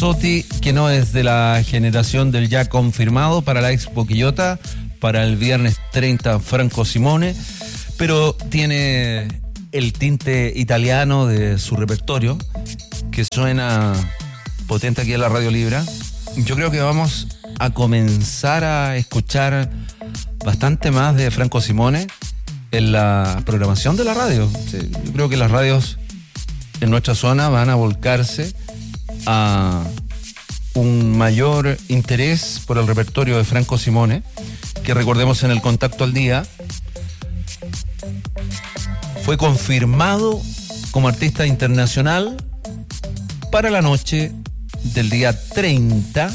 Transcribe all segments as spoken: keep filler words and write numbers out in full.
Mazzotti, que no es de la generación del ya confirmado para la Expo Quillota, para el viernes treinta Franco Simone, pero tiene el tinte italiano de su repertorio, que suena potente aquí en la Radio Libra. Yo creo que vamos a comenzar a escuchar bastante más de Franco Simone en la programación de la radio. Yo creo que las radios en nuestra zona van a volcarse a un mayor interés por el repertorio de Franco Simone, que recordemos en el Contacto al Día fue confirmado como artista internacional para la noche del día treinta,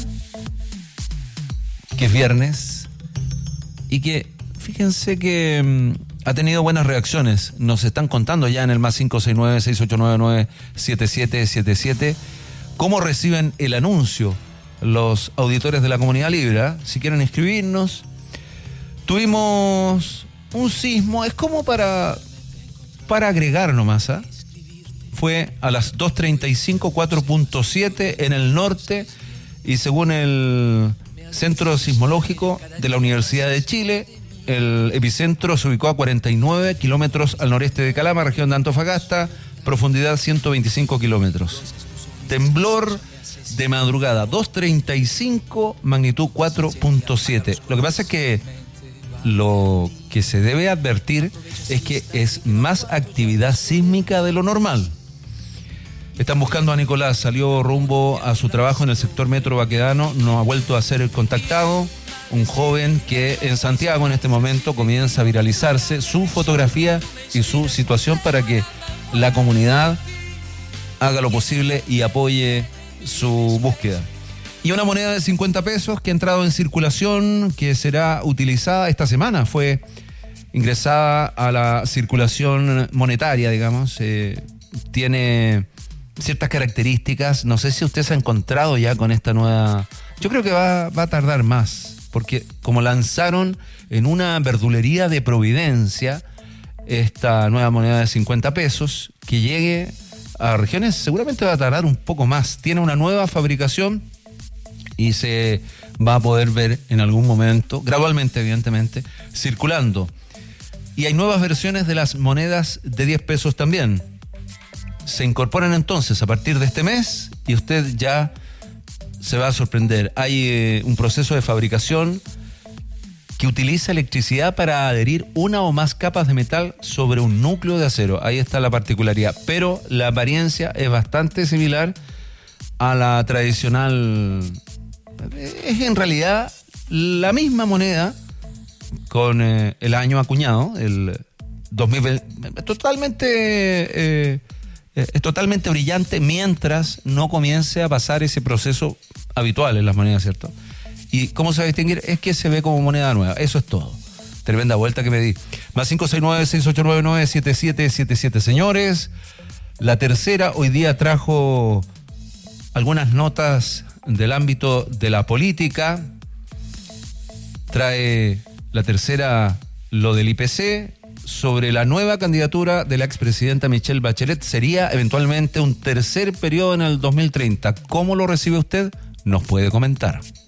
que es viernes, y que fíjense que mmm, ha tenido buenas reacciones. Nos están contando ya en el más cinco seis nueve, seis ocho nueve nueve, siete siete siete siete cómo reciben el anuncio los auditores de la Comunidad Libra. Si quieren escribirnos. Tuvimos un sismo, es como para, para agregar nomás, ¿eh? Fue a las dos treinta y cinco, cuatro punto siete en el norte, y según el Centro Sismológico de la Universidad de Chile, el epicentro se ubicó a cuarenta y nueve kilómetros al noreste de Calama, región de Antofagasta, profundidad ciento veinticinco kilómetros. Temblor de madrugada, dos treinta y cinco, magnitud cuatro punto siete. Lo que pasa es que lo que se debe advertir es que es más actividad sísmica de lo normal. Están buscando a Nicolás, salió rumbo a su trabajo en el sector Metro Baquedano, no ha vuelto a ser contactado. Un joven que en Santiago en este momento comienza a viralizarse su fotografía y su situación para que la comunidad haga lo posible y apoye su búsqueda. Y una moneda de cincuenta pesos que ha entrado en circulación, que será utilizada esta semana, fue ingresada a la circulación monetaria, digamos. Eh, tiene ciertas características. No sé si usted se ha encontrado ya con esta nueva. Yo creo que va, va a tardar más, porque como lanzaron en una verdulería de Providencia esta nueva moneda de cincuenta pesos, que llegue a regiones seguramente va a tardar un poco más. Tiene una nueva fabricación y se va a poder ver en algún momento, gradualmente evidentemente, circulando. Y hay nuevas versiones de las monedas de diez pesos también. Se incorporan entonces a partir de este mes y usted ya se va a sorprender. Hay eh, un proceso de fabricación que utiliza electricidad para adherir una o más capas de metal sobre un núcleo de acero. Ahí está la particularidad. Pero la apariencia es bastante similar a la tradicional. Es en realidad la misma moneda con eh, el año acuñado, el dos mil veinte. Totalmente, eh, es totalmente brillante mientras no comience a pasar ese proceso habitual en las monedas, ¿cierto? ¿Y cómo se va a distinguir? Es que se ve como moneda nueva. Eso es todo. Tremenda vuelta que me di. Más cinco seis nueve, seis ocho nueve nueve, siete siete siete siete. Señores, la tercera hoy día trajo algunas notas del ámbito de la política. Trae la tercera lo del I P C sobre la nueva candidatura de la expresidenta Michelle Bachelet. Sería eventualmente un tercer periodo en el dos mil treinta. ¿Cómo lo recibe usted? Nos puede comentar.